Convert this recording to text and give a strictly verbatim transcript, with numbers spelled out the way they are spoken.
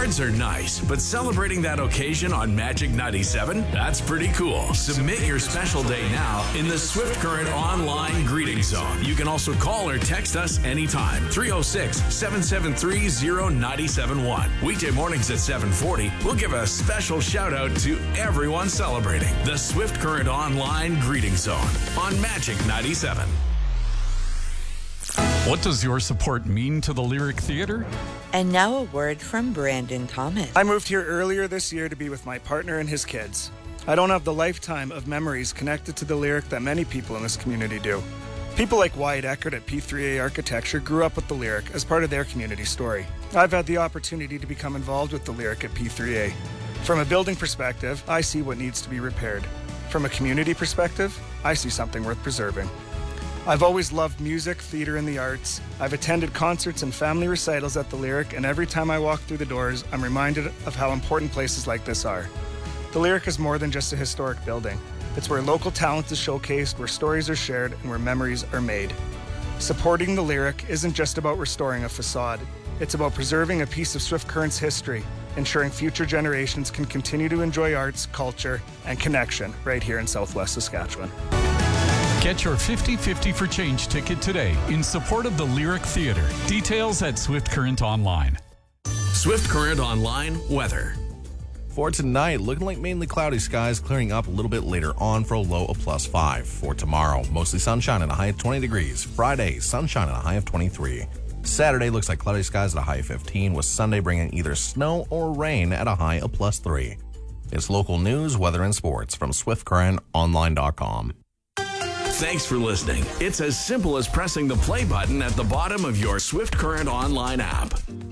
Cards are nice, but celebrating that occasion on Magic ninety-seven, that's pretty cool. Submit your special day now in the Swift Current online greeting zone. You can also call or text us anytime. three oh six, seven seven three, oh nine seven one. Weekday mornings at seven forty, we'll give a special shout out to everyone celebrating the Swift Current online greeting zone on Magic ninety-seven. What does your support mean to the Lyric Theatre? And now a word from Brandon Thomas. I moved here earlier this year to be with my partner and his kids. I don't have the lifetime of memories connected to the Lyric that many people in this community do. People like Wyatt Eckert at P three A Architecture grew up with the Lyric as part of their community story. I've had the opportunity to become involved with the Lyric at P three A. From a building perspective, I see what needs to be repaired. From a community perspective, I see something worth preserving. I've always loved music, theater, and the arts. I've attended concerts and family recitals at the Lyric, and every time I walk through the doors, I'm reminded of how important places like this are. The Lyric is more than just a historic building. It's where local talent is showcased, where stories are shared, and where memories are made. Supporting the Lyric isn't just about restoring a facade. It's about preserving a piece of Swift Current's history, ensuring future generations can continue to enjoy arts, culture, and connection right here in Southwest Saskatchewan. Get your fifty fifty for change ticket today in support of the Lyric Theatre. Details at Swift Current Online. Swift Current Online weather. For tonight, looking like mainly cloudy skies, clearing up a little bit later on for a low of plus five. For tomorrow, mostly sunshine and a high of twenty degrees. Friday, sunshine and a high of twenty-three. Saturday looks like cloudy skies at a high of fifteen, with Sunday bringing either snow or rain at a high of plus three. It's local news, weather, and sports from Swift Current Online dot com. Thanks for listening. It's as simple as pressing the play button at the bottom of your Swift Current Online app.